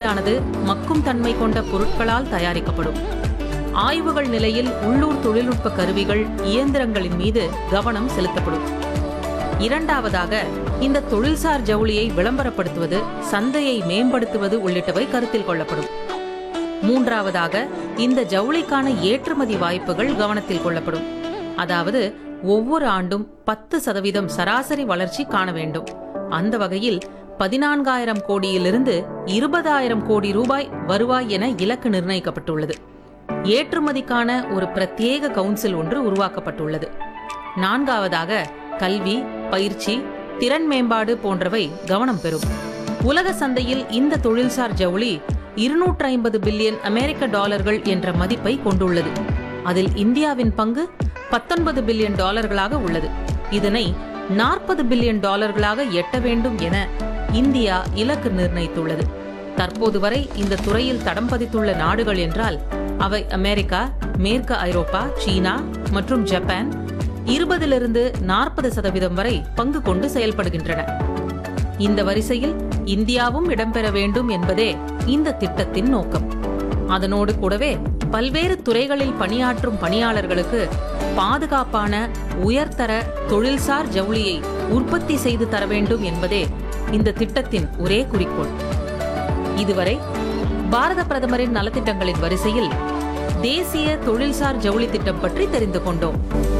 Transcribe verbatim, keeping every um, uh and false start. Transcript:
ஜவுளியானது மக்கும் தன்மை கொண்ட பொருட்களால் தயாரிக்கப்படும். ஆய்வுகள் நிலையில் உள்ளூர் தொழில்நுட்ப கருவிகள், இயந்திரங்களின் மீது கவனம் செலுத்தப்படும். இரண்டாவதாக, இந்த தொழில்சார் ஜவுளியை விளம்பரப்படுத்துவது, சந்தையை மேம்படுத்துவது உள்ளிட்டவை கருத்தில் கொள்ளப்படும். மூன்றாவதாக, இந்த ஜவுளிக்கான ஏற்றுமதி வாய்ப்புகள் கவனத்தில் கொள்ளப்படும். அதாவது ஒவ்வொரு ஆண்டும் பத்து சதவீதம் சராசரி வளர்ச்சி காண வேண்டும். அந்த வகையில் பதினான்காயிரம் கோடியிலிருந்து இருபதாயிரம் கோடி ரூபாய் வருவாய் என இலக்கு நிர்ணயிக்கப்பட்டுள்ளது. ஏற்றுமதிக்கான ஒரு பிரத்யேக கவுன்சில் ஒன்று உருவாக்கப்பட்டுள்ளது. நான்காவதாக, கல்வி, பயிற்சி, திறன் மேம்பாடு போன்றவை கவனம் பெறும். உலக சந்தையில் இந்த தொழில்சார் ஜவுளி இருநூற்று ஐம்பது பில்லியன் அமெரிக்க டாலர்கள் என்ற மதிப்பை கொண்டுள்ளது. அதில் இந்தியாவின் பங்கு பத்தொன்பது பில்லியன் டாலர்களாக உள்ளது. இதனை நாற்பது பில்லியன் டாலர்களாக எட்ட வேண்டும் என இந்தியா இலக்கு நிர்ணயித்துள்ளது. தற்போது வரை இந்த துறையில் தடம் பதித்துள்ள நாடுகள் என்றால் அவை அமெரிக்கா, மேற்கு ஐரோப்பா, சீனா மற்றும் ஜப்பான். இருபதிலிருந்து நாற்பது சதவீதம் வரை பங்கு கொண்டு செயல்படுகின்றன. இந்த வரிசையில் இந்தியாவும் இடம்பெற வேண்டும் என்பதே இந்த திட்டத்தின் நோக்கம். அதனோடு கூடவே பல்வேறு துறைகளில் பணியாற்றும் பணியாளர்களுக்கு பாதுகாப்பான உயர்தர தொழில்சார் ஜவுளியை உற்பத்தி செய்து தர வேண்டும் என்பதே இந்த திட்டத்தின் ஒரே குறிக்கோள். இதுவரை பாரத பிரதமரின் நலத்திட்டங்களின் வரிசையில் தேசிய தொழில்சார் ஜவுளி திட்டம் பற்றி தெரிந்து கொண்டோம்.